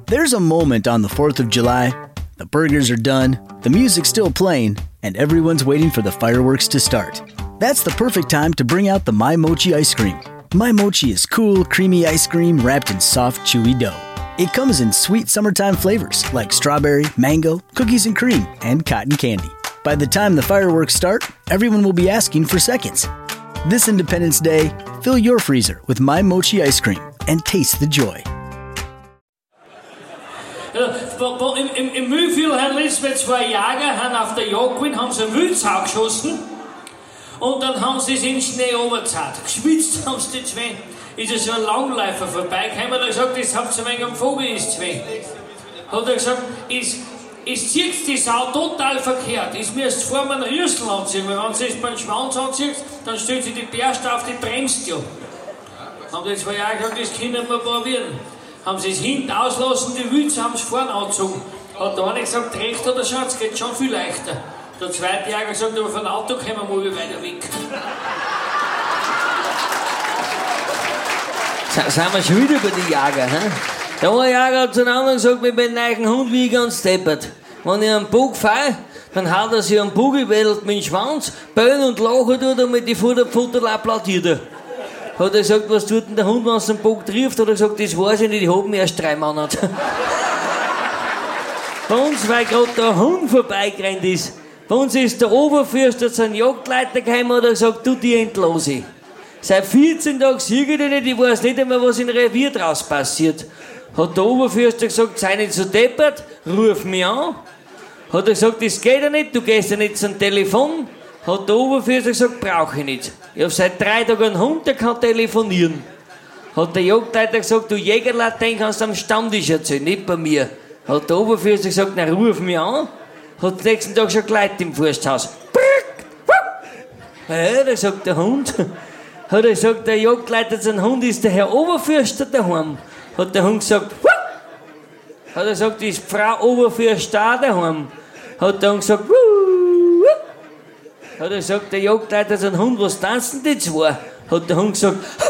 There's a moment on the 4th of July. The burgers are done, the music's still playing, and everyone's waiting for the fireworks to start. That's the perfect time to bring out the My Mochi ice cream. My Mochi is cool, creamy ice cream wrapped in soft, chewy dough. It comes in sweet summertime flavors like strawberry, mango, cookies and cream, and cotton candy. By the time the fireworks start, everyone will be asking for seconds. This Independence Day, fill your freezer with My Mochi ice cream and taste the joy. Im Mühlviertel haben letztens zwei Jäger haben auf der Jagd gewesen, haben sie einen Wildsau geschossen und dann haben sie es in den Schnee runtergezahlt. Geschwitzt haben sie die zwei. Ist ja so ein Langläufer vorbeigekommen und hat gesagt, das habt ihr wegen am Vogel, ist zwei. Hat er gesagt, es zieht die Sau total verkehrt. Es müsst vor einem Rüssel anziehen, weil wenn sie es beim Schwanz anzieht, dann stellt sie die Bärste auf, die bremst ja. Haben die zwei Jäger gesagt, das können wir probieren. Haben sie es hinten auslassen, die Wütze haben es vorne angezogen. Hat der eine gesagt, recht oder Schatz, es geht schon viel leichter. Der zweite Jäger gesagt, aber von dem Auto kommen wir mal weiter weg. Sind wir schon wieder über die Jäger, hä? Der eine Jäger hat zu einem anderen gesagt, mit meinem neuen Hund wie ich ganz deppert. Wenn ich einen Bug fahre, dann haut er sich am Bugelwedelt mit dem Schwanz, bellen und lachen tut er mit den Futterfutter applaudiert er. Hat er gesagt, was tut denn der Hund, wenn es den Bock trifft? Hat er gesagt, das weiß ich nicht, ich hab ihn erst 3 Monate. Bei uns, weil gerade der Hund vorbeigerannt ist, bei uns ist der Oberfürster zu einem Jagdleiter gekommen und hat gesagt, du, die entlose ich. Seit 14 Tagen sehe ich dich nicht, ich weiß nicht einmal, was im Revier draus passiert. Hat der Oberfürster gesagt, sei nicht so deppert, ruf mich an. Hat er gesagt, das geht ja nicht, du gehst ja nicht zum Telefon. Hat der Oberfürster gesagt, brauche ich nicht. Ich habe seit 3 Tagen einen Hund, der kann telefonieren. Hat der Jagdleiter gesagt, du Jägerlein, den kannst du am Stammtisch erzählen, nicht bei mir. Hat der Oberfürster gesagt, na ruf mich an. Hat den nächsten Tag schon Leute im Forsthaus. Ja, da sagt der Hund. Hat er gesagt, der Jagdleiter sein Hund ist der Herr Oberfürster daheim. Hat der Hund gesagt, hat er gesagt, ist Frau Oberfürster auch daheim. Hat der Hund gesagt, hat er gesagt, der Jagdleiter sein Hund, was tanzen die zwei? Hat der Hund gesagt,